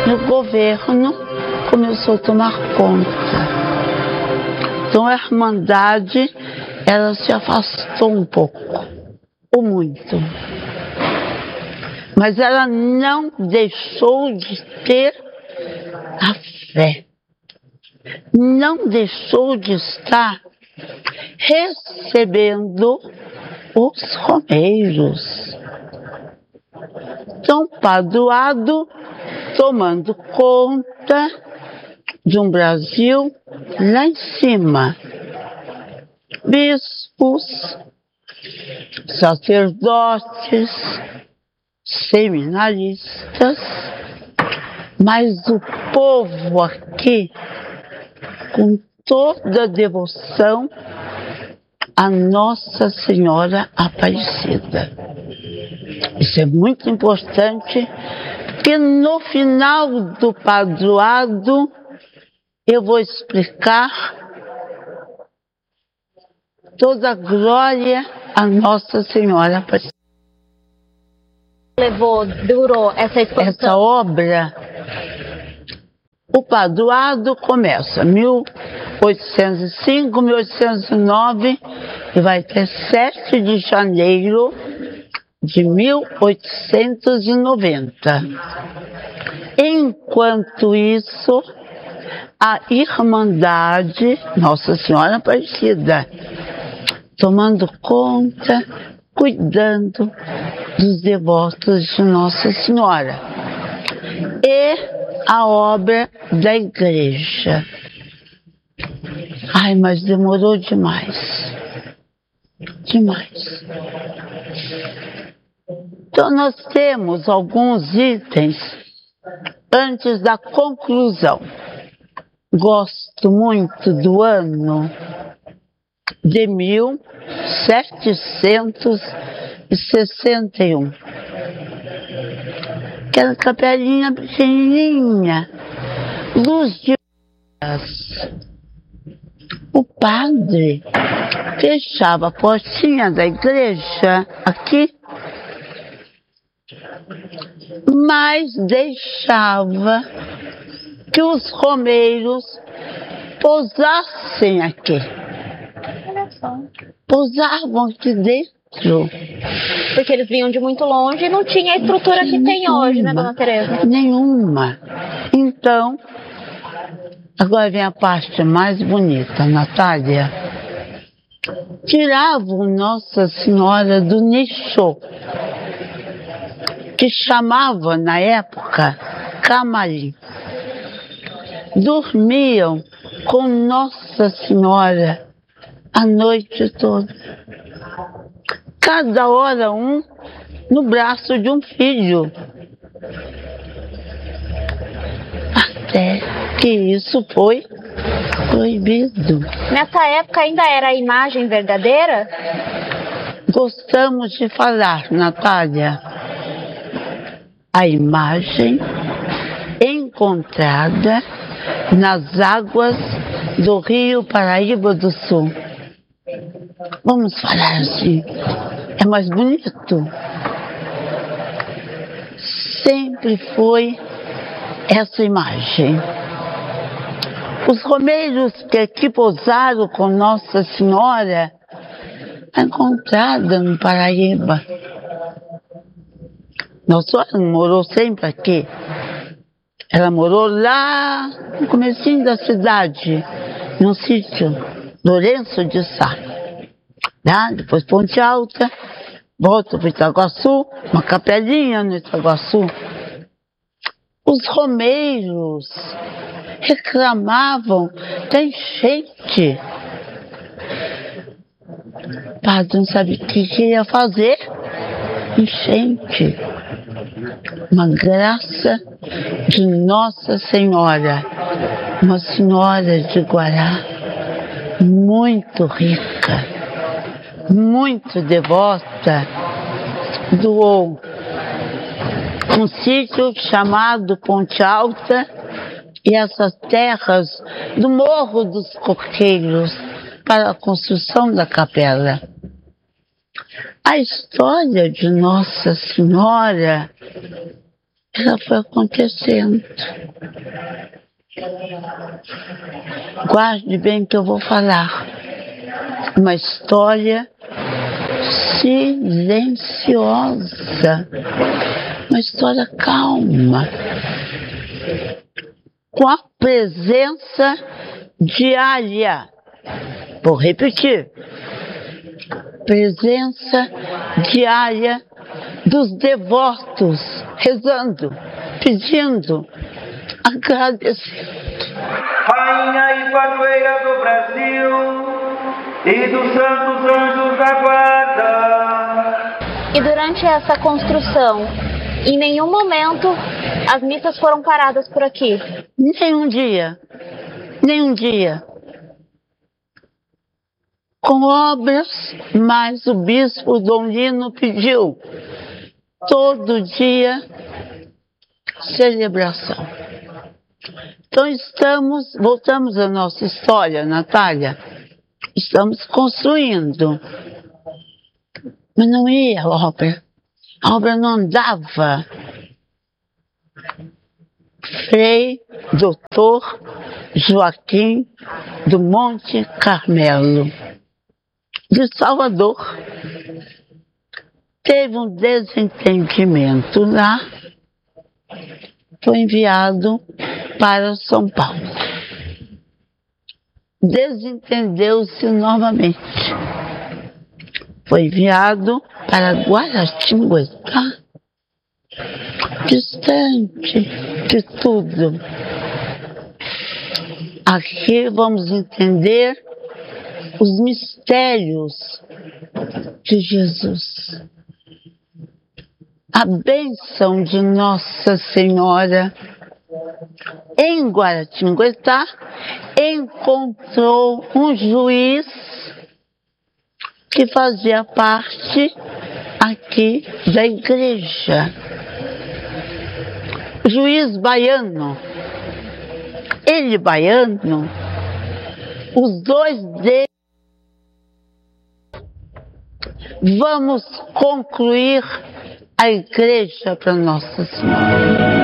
E o governo começou a tomar conta. Então a Irmandade, ela se afastou um pouco, ou muito. Mas ela não deixou de ter a fé. Não deixou de estar recebendo os romeiros. Então, Padroado tomando conta de um Brasil lá em cima. Bispos, sacerdotes, seminaristas, mas o povo aqui, com toda a devoção a Nossa Senhora Aparecida. Isso é muito importante, porque no final do Padroado eu vou explicar toda a glória a Nossa Senhora Aparecida. Durou essa exposição? Essa obra, o Padroado começa 1805, 1809 e vai até 7 de janeiro de 1890. Enquanto isso, a Irmandade Nossa Senhora Aparecida, tomando conta, cuidando dos devotos de Nossa Senhora. E a obra da igreja. Ai, mas demorou demais. Demais. Então nós temos alguns itens antes da conclusão. Gosto muito do ano de 1761. Aquela capelinha pequenininha, luz de luz. O padre fechava a portinha da igreja aqui, mas deixava que os romeiros pousassem aqui. Pousavam aqui dentro. Porque eles vinham de muito longe e não tinha a estrutura que tem hoje, né, Dona Teresa? Nenhuma. Então, agora vem a parte mais bonita, Natália. Tiravam Nossa Senhora do nicho, que chamava na época camarim. Dormiam com Nossa Senhora a noite toda. Cada hora um no braço de um filho. Até que isso foi proibido. Nessa época ainda era a imagem verdadeira? Gostamos de falar, Natália, a imagem encontrada nas águas do Rio Paraíba do Sul. Vamos falar assim, é mais bonito. Sempre foi essa imagem. Os romeiros que aqui pousaram com Nossa Senhora, encontrada no Paraíba. Nossa Senhora não morou sempre aqui. Ela morou lá no comecinho da cidade, num sítio, Lourenço de Sá. Depois Ponte Alta, volta para Itaguaçu, uma capelinha no Itaguaçu. Os romeiros reclamavam da enchente. O padre não sabia o que ia fazer. Enchente. Uma graça de Nossa Senhora, uma senhora de Guará, muito rica, muito devota, doou um sítio chamado Ponte Alta e essas terras do Morro dos Coqueiros para a construção da capela. A história de Nossa Senhora ela foi acontecendo. Guarde bem o que eu vou falar. Uma história silenciosa, uma história calma, com a presença diária. Vou repetir. Presença diária dos devotos, rezando, pedindo, agradecendo. Rainha e padroeira do Brasil e dos santos anjos da guarda. E durante essa construção, em nenhum momento as missas foram paradas por aqui? Nenhum dia. Com obras, mas o bispo Dom Lino pediu todo dia celebração. Então voltamos à nossa história, Natália, estamos construindo, mas não ia a obra não andava. Frei Doutor Joaquim do Monte Carmelo, de Salvador, teve um desentendimento lá, foi enviado para São Paulo. Desentendeu-se novamente. Foi enviado para Guaratinguetá, distante de tudo. Aqui vamos entender os mistérios de Jesus. A bênção de Nossa Senhora em Guaratinguetá encontrou um juiz que fazia parte aqui da igreja. Juiz baiano. Ele baiano, os dois deles. Vamos concluir a igreja para Nossa Senhora.